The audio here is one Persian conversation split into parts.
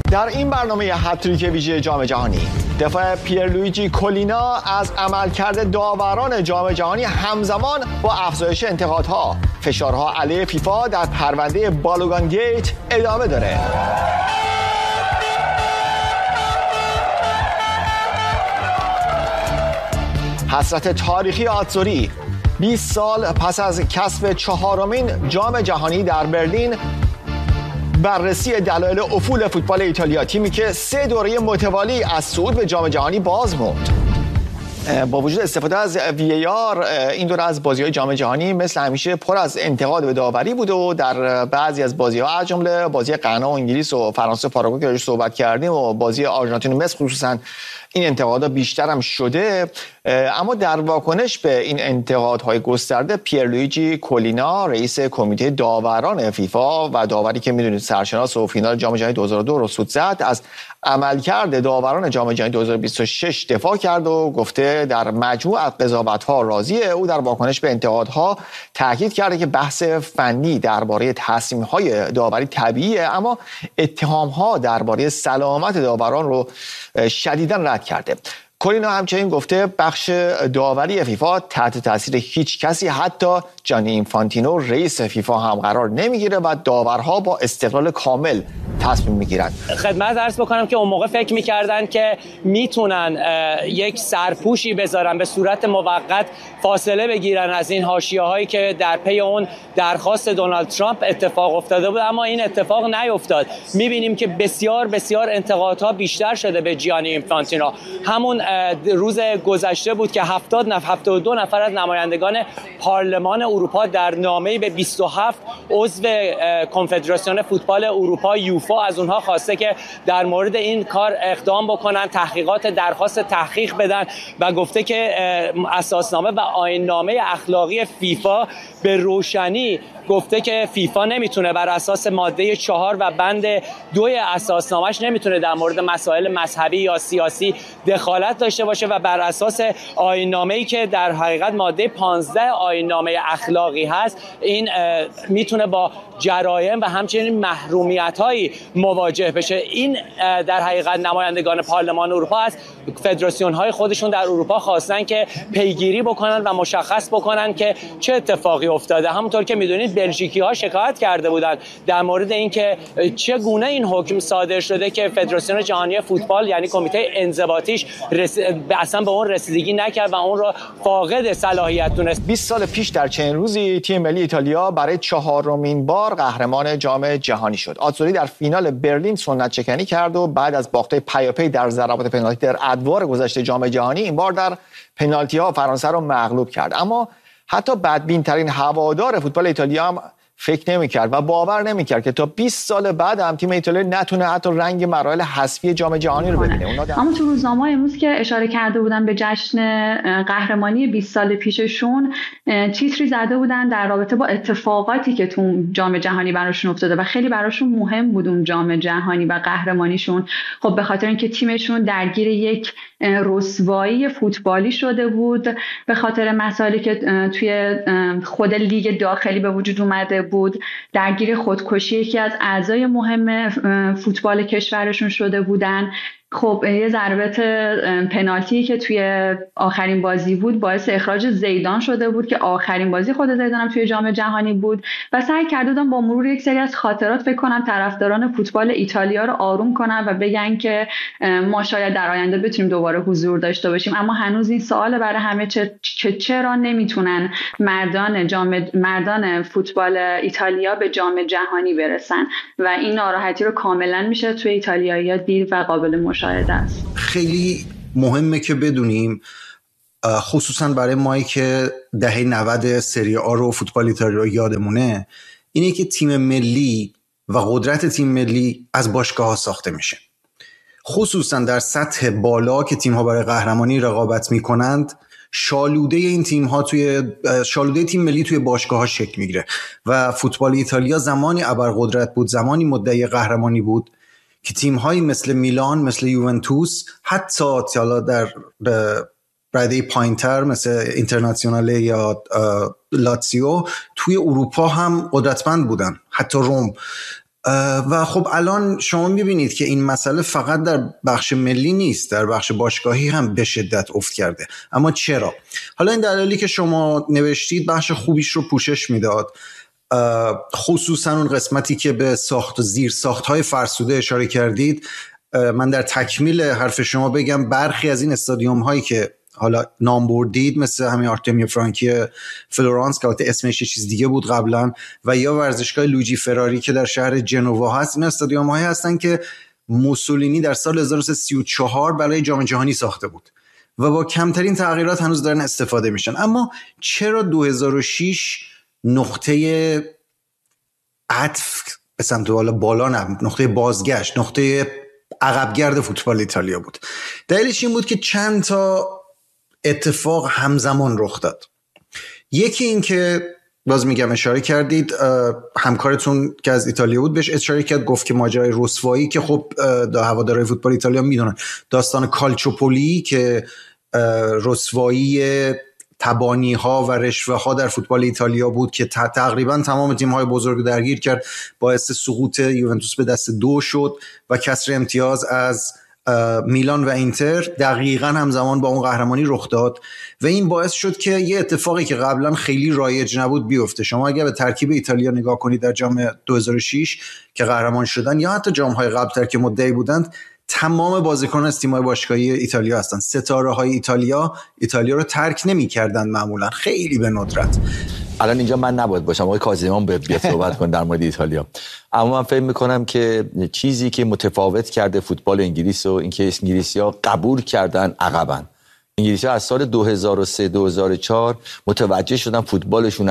در این برنامه هتریک ویژه جام جهانی دفاع پیرلویجی کولینا از عملکرد داوران جام جهانی همزمان با افزایش انتقادها، فشارها علیه فیفا در پرونده بالوگان گیت ادامه داره. حسرت تاریخی آتزوری 20 سال پس از کسب 4مین جام جهانی در برلین، بررسی دلایل افول فوتبال ایتالیا، تیمی که 3 دوره متوالی از صعود به جام جهانی باز موند. با وجود استفاده از VAR این دوره از بازی‌های جام جهانی مثل همیشه پر از انتقاد به داوری بوده و در بعضی از بازی‌ها از جمله بازی غنا و انگلیس و فرانسه و پاراگوئه که راجعش صحبت کردیم و بازی آرژانتین و مصر خصوصا این انتقادها بیشتر هم شده. اما در واکنش به این انتقادهای گسترده، پیرلویجی کولینا رئیس کمیته داوران فیفا و داوری که میدونید سرشناس و فینال جام جهانی 2002 رو سود زد، از عملکرد داوران جام جهانی 2026 دفاع کرد و گفته در مجموع از قضاوت‌ها راضیه. او در واکنش به انتقادها تاکید کرده که بحث فنی درباره تصمیم‌های داوری طبیعیه، اما اتهام‌ها درباره سلامت داوران رو شدیداً رد کرده. کولینا همچنین گفته بخش داوری فیفا تحت تاثیر هیچ کسی، حتی جانی اینفانتینو رئیس فیفا هم قرار نمیگیره و داورها با استقلال کامل تصمیم میگیرن. خدمت عرض بکنم که اون موقع فکر میکردن که میتونن یک سرپوشی بذارن، به صورت موقت فاصله بگیرن از این حاشیه‌هایی که در پی اون درخواست دونالد ترامپ اتفاق افتاده بود، اما این اتفاق نیفتاد. میبینیم که بسیار بسیار انتقادها بیشتر شده به جانی اینفانتینو. همون روز گذشته بود که 72 نفر از نمایندگان پارلمان اروپا در نامه‌ای به 27 عضو کنفدراسیون فوتبال اروپا یوفا از اونها خواسته که در مورد این کار اقدام بکنن، تحقیقات درخواست تحقیق بدن و گفته که اساسنامه و آیین‌نامه اخلاقی فیفا به روشنی گفته که فیفا نمیتونه بر اساس ماده 4 و بند 2 اساسنامه‌اش نمیتونه در مورد مسائل مذهبی یا سیاسی دخالت داشته باشه و بر اساس آیین‌نامه‌ای که در حقیقت ماده 15 آیین‌نامه اخلاقی هست، این میتونه با جرایم و همچنین محرومیت‌هایی مواجه بشه. این در حقیقت نمایندگان پارلمان اروپا از فدراسیون‌های خودشون در اروپا خواستن که پیگیری بکنن و مشخص بکنن که چه اتفاقی افتاده. همونطور که میدونید بلژیکی‌ها شکایت کرده بودند در مورد اینکه چگونه این حکم صادر شده که فدراسیون جهانی فوتبال یعنی کمیته انضباطیش اصلا به اون رسیدگی نکرد و اون رو فاقد صلاحیت دونست. 20 سال پیش در چنین روزی تیم ملی ایتالیا برای 4مین بار قهرمان جام جهانی شد. آتزوری در فینال برلین سنت چکنی کرد و بعد از باخت پیاپی در ضربات پنالتی در ادوار گذشته جام جهانی، این بار در پنالتی‌ها فرانسه رو مغلوب کرد. اما حتی بدبین‌ترین هوادار فوتبال ایتالیا هم فکر نمی‌کرد و باور نمی‌کرد که تا 20 سال بعد هم تیم ایتالیا نتونه حتی رنگ مراحل حذفی جام جهانی رو ببینه. اما تو روزنامه امروز که اشاره کرده بودن به جشن قهرمانی 20 سال پیششون، تیتری زده بودن در رابطه با اتفاقاتی که تو جام جهانی براشون افتاده و خیلی براشون مهم بود اون جام جهانی و قهرمانیشون. خب به خاطر اینکه تیمشون درگیر یک رسوایی فوتبالی شده بود، به خاطر مسائلی که توی خود لیگ داخلی به وجود اومده بود، درگیر خودکشی یکی از اعضای مهم فوتبال کشورشون شده بودن. خب یه ضربت پنالتی که توی آخرین بازی بود باعث اخراج زیدان شده بود که آخرین بازی خود زیدان هم توی جام جهانی بود و سعی کرده بودن با مرور یک سری از خاطرات فکر کنم طرفداران فوتبال ایتالیا رو آروم کنن و بگن که ما شاید در آینده بتونیم دوباره حضور داشته باشیم. اما هنوز این سوال برای همه چرا نمیتونن مردان فوتبال ایتالیا به جام جهانی برسن و این ناراحتی رو کاملا میشه توی ایتالیایی‌ها دید و قابل مشاهده است. خیلی مهمه که بدونیم، خصوصا برای مایی که دهه 90 سری آ رو فوتبال ایتالیا یادمونه، اینه که تیم ملی و قدرت تیم ملی از باشگاه‌ها ساخته میشه، خصوصا در سطح بالا که تیم‌ها برای قهرمانی رقابت میکنند. شالوده تیم ملی توی باشگاه‌ها شکل میگیره و فوتبال ایتالیا زمانی ابرقدرت بود، زمانی مدعی قهرمانی بود که تیم‌هایی مثل میلان، مثل یوونتوس، حتی در رده پایین‌تر مثل اینترناسیوناله یا لاتزیو توی اروپا هم قدرتمند بودن، حتی روم. و خب الان شما میبینید که این مسئله فقط در بخش ملی نیست، در بخش باشگاهی هم به شدت افت کرده. اما چرا؟ حالا این دلایلی که شما نوشتید بخش خوبیش رو پوشش میداد، خصوصا اون قسمتی که به ساخت و زیر ساخت‌های فرسوده اشاره کردید. من در تکمیل حرف شما بگم برخی از این استادیوم هایی که حالا نام بردید، مثل همین آرتمیو فرانکی فلورانس که البته اسمش یه چیز دیگه بود قبلا، و یا ورزشگاه لویجی فراری که در شهر جنوا هست، این استادیوم هایی هستن که موسولینی در سال 1934 برای جام جهانی ساخته بود و با کمترین تغییرات هنوز دارن استفاده میشن. اما چرا 2006 نقطه عطف به سمت بالا نقطه بازگشت، نقطه عقبگرد فوتبال ایتالیا بود؟ دلیلش این بود که چند تا اتفاق همزمان رخ داد. یکی این که باز میگم اشاره کردید، همکارتون که از ایتالیا بود بهش اشاره کرد، گفت که ماجرای رسوایی که خب هوادارهای فوتبال ایتالیا میدونن، داستان کالچوپولی که رسوایی تبانی ها و رشوه ها در فوتبال ایتالیا بود که تقریبا تمام تیم های بزرگ درگیر کرد، باعث سقوط یوونتوس به دست 2 شد و کسر امتیاز از میلان و اینتر دقیقاً همزمان با اون قهرمانی رخ داد و این باعث شد که یه اتفاقی که قبلا خیلی رایج نبود بیفته. شما اگر به ترکیب ایتالیا نگاه کنید در جام 2006 که قهرمان شدن یا حتی جام‌های قبل‌تر که مدعی بودند، تمام بازیکنان از تیم‌های باشگاهی ایتالیا هستن. ستاره‌های ایتالیا رو ترک نمی‌کردن، معمولاً خیلی به ندرت. الان اینجا من نباید باشم، آقای کاظمیان بیاد صحبت کنه در مورد ایتالیا. اما من فکر می‌کنم که چیزی که متفاوت کرده فوتبال انگلیس و اینکه انگلیسی‌ها قبول کردن عقبن. انگلیسی‌ها از سال 2003 2004 متوجه شدن فوتبالشون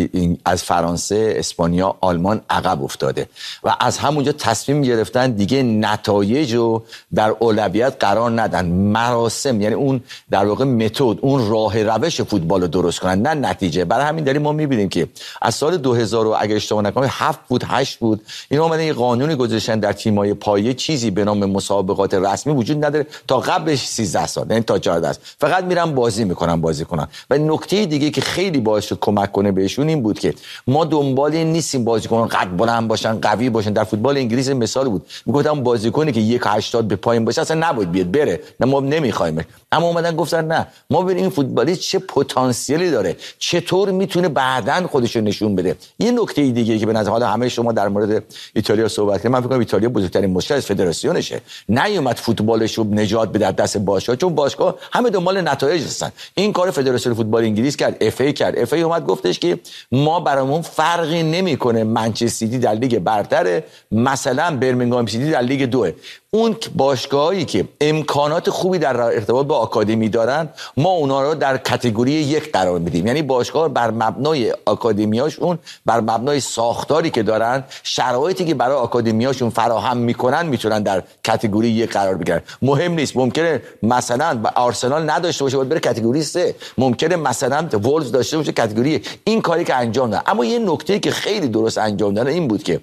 از فرانسه، اسپانیا، آلمان عقب افتاده و از همونجا تصمیم گرفتن دیگه نتایج رو در اولویت قرار ندن، مراسم، یعنی اون در واقع متد، اون راه روش فوتبال رو درست کنن، نه نتیجه. برای همین داریم ما می‌بینیم که از سال 2000 اگه اشتباه نکنم 7 بود 8 بود اینا اومدن یه قانونی گذاشتن در تیم‌های پایه، چیزی به نام مسابقات رسمی وجود نداره تا قبلش 13 سال، یعنی تا 14 سال فقط میرن بازی میکنن. و نکته دیگه که خیلی باعث شد کمک کنه بهشون این بود که ما دنبال این نیستیم بازیکنان قد بلند باشن، قوی باشن. در فوتبال انگلیس مثال بود، میگفتم بازیکنی که 1.80 به پایین باشه اصلا نباید بیاد بره، نه ما نمیخوایم. اما اومدن گفتن نه، ما ببینیم این فوتبالیست چه پتانسیلی داره، چطور میتونه بعداً خودش رو نشون بده. یه نکته دیگه که به نظر حالا همه شما در مورد ایتالیا صحبت کردید، من فکر کنم ایتالیا بزرگترین مشکل از فدراسیونشه، نیومد فوتبالش رو نجات بده دست باشگاه، چون باشگاه همه دنبال نتایج هستن. این کار فدراسیون فوتبال انگلیس کرد، اف ای کرد. اف ای اومد گفتش که ما برامون فرقی نمیکنه منچستر سیتی در لیگ برتره، مثلا برمینگهام سیتی در لیگ 2. اون باشگاهایی که امکانات خوبی در ارتباط با آکادمی دارن ما اونا رو در کاتگوری 1 قرار میدیم. یعنی باشگاه بر مبنای آکادمیاشون، بر مبنای ساختاری که دارن، شرایطی که برای آکادمیاشون فراهم میکنن، میتونن در کاتگوری 1 قرار بگیرن. مهم نیست، ممکنه مثلا آرسنال نداشته باشه باید بره کاتگوری 3، ممکنه مثلا وولز داشته باشه کاتگوری. این کاری که انجام دادن. اما یه نکته که خیلی درست انجام دادن این بود که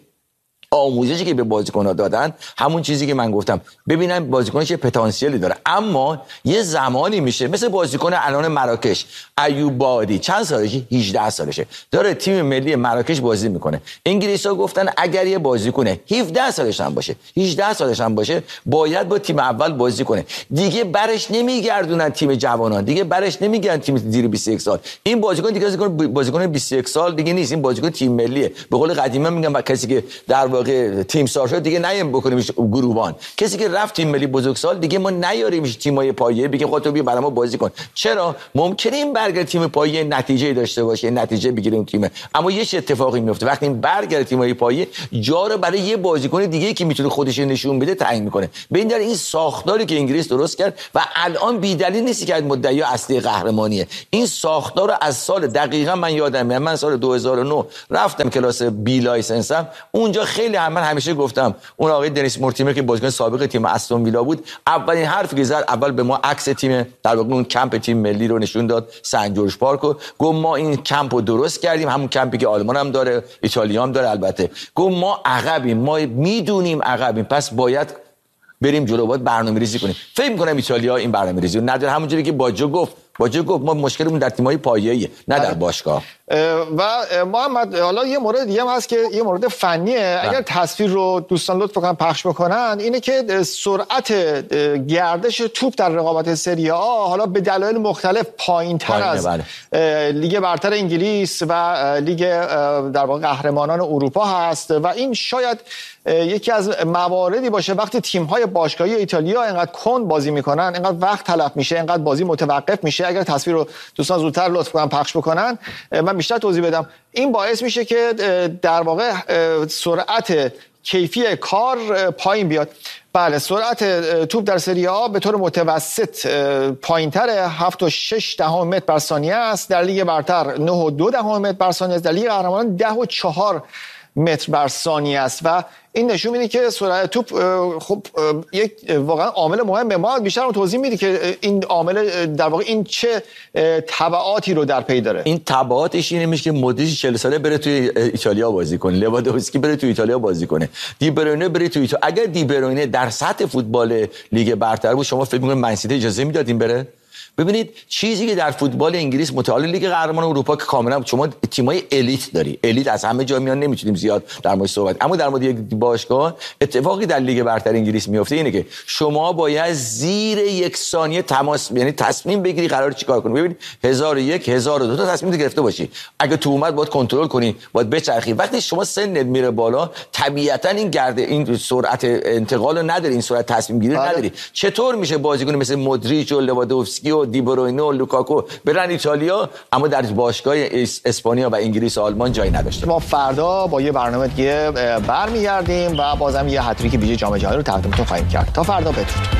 آموزشی که به بازیکن‌ها دادن همون چیزی که من گفتم، ببینن بازیکن چه پتانسیلی داره. اما یه زمانی میشه مثل بازیکن الان مراکش ایوب بادی، چند سالشه؟ 18 سالشه، داره تیم ملی مراکش بازی میکنه. انگلیس‌ها گفتن اگر یه بازیکن 17 سالش هم باشه، 18 سالش هم باشه، باید با تیم اول بازی کنه. دیگه برش نمیگردونن تیم جوانان، دیگه برش نمیگردن تیم زیر 21 سال. این بازیکن دیگه بازیکن 21 سال دیگه نیست، این بازیکن تیم ملیه. به قول قدیما میگم کسی که در تیم سار شد دیگه نیم بکنیمش گروهبان، کسی که رفت تیم ملی بزرگسال دیگه ما نیاریمش تیمای پایه بگیم خودت بیا برای ما بازی کن. چرا؟ ممکنه این برگرد تیم پایه نتیجه داشته باشه، نتیجه بگیره اون تیم، اما یه اتفاقی میفته وقتی این برگرد تیمای پایه جا رو برای یه بازیکن دیگه که میتونه خودش نشون بده تعیین میکنه. به این دلیل این ساختاری که انگلیس درست کرد و الان بی‌دلیل نیست که مدعی اصلی قهرمانیه. این ساختار رو از سال دقیقاً من یادمه، من سال 2009 رفتم کلاس بی لایسنسم، اونجا خیلی من همیشه گفتم اون آقای دنیس مورتیمر که بازیکن سابق تیم استون ویلا بود، اولین حرفی که زد، اول به ما عکس تیم در واقع اون کمپ تیم ملی رو نشون داد، سن جورج پارک، و گفت ما این کمپ رو درست کردیم، همون کمپی که آلمان هم داره، ایتالیا هم داره البته. گفت ما عقبیم، ما میدونیم عقبیم، پس باید بریم جلو، باید برنامه‌ریزی کنیم. فکر می‌کنم ایتالیا این برنامه‌ریزی رو نداره. همونجوری که باجو گفت باجه گفت ما مشکلمون در تیم‌های پایه‌ایه نه در باشگاه. و محمد حالا یه مورد دیگه هم هست که یه مورد فنیه. اگر تصویر رو دوستان لطف کنن پخش بکنن، اینه که سرعت گردش توپ در رقابت سری آ حالا به دلایل مختلف پایین‌تر از لیگ برتر انگلیس و لیگ در واقع قهرمانان اروپا هست و این شاید یکی از مواردی باشه وقتی تیم‌های باشگاهی ایتالیا اینقدر کند بازی میکنن، اینقدر وقت تلف میشه، اینقدر بازی متوقف میشه. اگر تصویر رو دوستان زودتر لطف کنن پخش بکنن من بیشتر توضیح بدم. این باعث میشه که در واقع سرعت کیفی کار پایین بیاد. بله، سرعت توپ در سری آ به طور متوسط پایین‌تر 7.6 متر بر ثانیه است، در لیگ برتر 9.2 متر بر ثانیه است، در لیگ قهرمانان 10.4 متر بر ثانیه است و این نشون میده که سرعت توپ خب یک واقعا عامل مهمه. ما بیشتر اون توضیح میدی که این عامل در واقع این چه تبعاتی رو در پی داره. این تبعاتش اینه میشه که مودریچ 40 ساله بره توی ایتالیا بازی کنه، لواندوفسکی بره توی ایتالیا بازی کنه، دی بروینه بره توی ایتالیا. اگر دی بروینه در سطح فوتبال لیگ برتر بود شما فکر می‌کنید منسیتی اجازه میدادین بره؟ ببینید چیزی که در فوتبال انگلیس متعال لیگ قهرمان اروپا که کاملا شما تیمای الیت داری، الیت از همه جا میان، نمیتونیم زیاد در موردش صحبت، اما در مورد یک باشگاه اتفاقی در لیگ برتر انگلیس میفته اینه که شما باید زیر یک ثانیه تماس، یعنی تصمیم بگیری قرار چیکار کنی. ببین 1001 1002 تا تصمیم گرفته باشی، اگه تو اومد باید کنترل کنی، باید بچرخی. وقتی شما سنت میره بالا طبیعتا این سرعت انتقال رو نداری، این سرعت تصمیم گیری نداری. چطور میشه بازیکن مثل مودریچ و لواندوفسکی و دی بروینه و لوکاکو برن ایتالیا اما در باشگاه اسپانیا و انگلیس و آلمان جایی نداشته؟ ما فردا با یه برنامه دیگه برمیگردیم و بازم یه هتریک ویژه جام جهانی رو تقدیمتون خواهیم کرد. تا فردا بدرود.